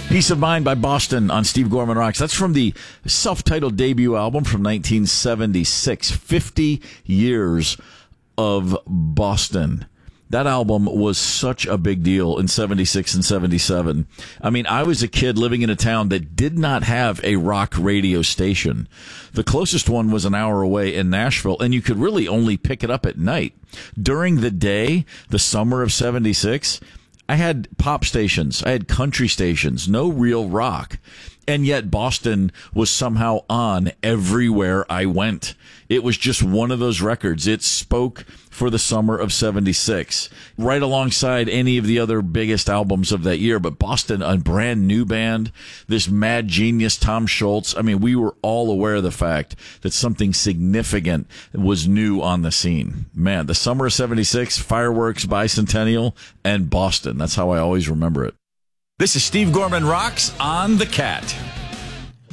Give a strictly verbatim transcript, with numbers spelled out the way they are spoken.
Peace of Mind by Boston on Steve Gorman Rocks. That's from the self-titled debut album from nineteen seventy-six. fifty years of Boston. That album was such a big deal in seventy-six and seventy-seven. I mean, I was a kid living in a town that did not have a rock radio station. The closest one was an hour away in Nashville, and you could really only pick it up at night. During the day, the summer of seventy-six, I had pop stations. I had country stations, no real rock. And yet Boston was somehow on everywhere I went. It was just one of those records. It spoke for the summer of seventy-six, right alongside any of the other biggest albums of that year. But Boston, a brand new band, this mad genius, Tom Scholz. I mean, we were all aware of the fact that something significant was new on the scene. Man, the summer of seventy-six, fireworks, bicentennial, and Boston. That's how I always remember it. This is Steve Gorman Rocks on The Cat.